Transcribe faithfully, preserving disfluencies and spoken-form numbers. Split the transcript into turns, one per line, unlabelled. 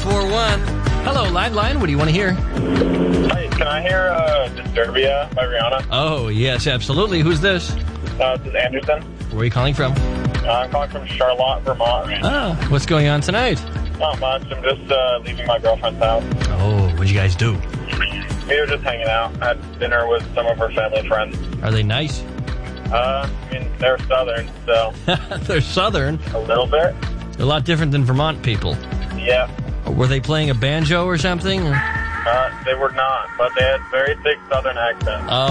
four one. Hello, Landline. What do you want to hear?
Hi, can I hear uh, Disturbia by Rihanna?
Oh, yes, absolutely. Who's this?
Uh, this is Anderson.
Where are you calling from?
Uh, I'm calling from Charlotte, Vermont. Right now.
Oh, what's going on tonight?
Not much. I'm just uh, leaving my girlfriend's house.
Oh, what'd you guys do?
We were just hanging out. Had dinner with some of her family and friends.
Are they nice?
Uh, I mean, they're Southern, so...
They're Southern.
A little bit.
A lot different than Vermont people.
Yeah.
Were they playing a banjo or something?
Uh, they were not, but they had very thick Southern accents.
Oh.